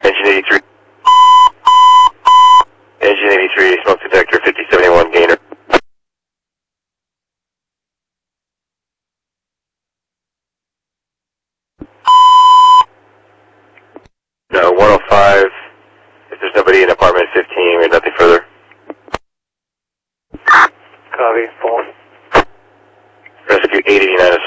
Engine 83. Engine 83, smoke detector 5071 gainer. No, 105. If there's nobody in apartment 15, we have nothing further. Copy, full. Rescue 889 is